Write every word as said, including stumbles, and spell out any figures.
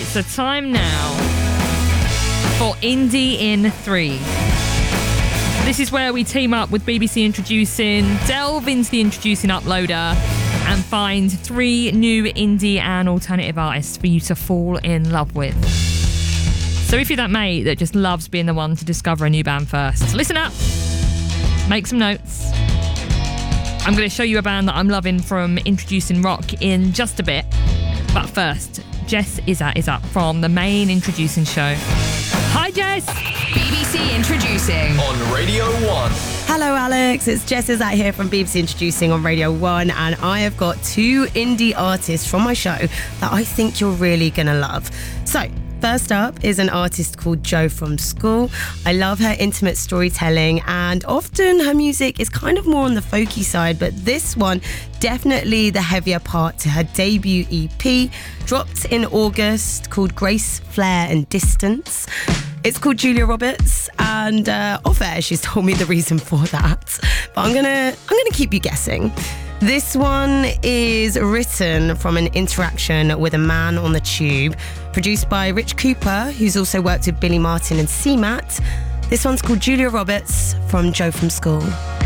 so time now for Indie in three. This is where we team up with B B C Introducing, delve into the Introducing uploader, and find three new indie and alternative artists for you to fall in love with. So if you're that mate that just loves being the one to discover a new band first, listen up, make some notes. I'm going to show you a band that I'm loving from Introducing Rock in just a bit. But first, Jess Izzat is up from the main Introducing show. Hi, Jess! B B C Introducing on Radio one. Hello, Alex. It's Jess Izzat here from B B C Introducing on Radio one, and I have got two indie artists from my show that I think you're really going to love. So, first up is an artist called Jo from School. I love her intimate storytelling, and often her music is kind of more on the folky side, but this one, definitely the heavier part to her debut E P, dropped in August, called Grace, Flair and Distance. It's called Julia Roberts, and uh, off air she's told me the reason for that, but I'm gonna I'm gonna keep you guessing. This one is written from an interaction with a man on the tube, produced by Rich Cooper, who's also worked with Billy Martin and C MAT. This one's called Julia Roberts from Jo from School.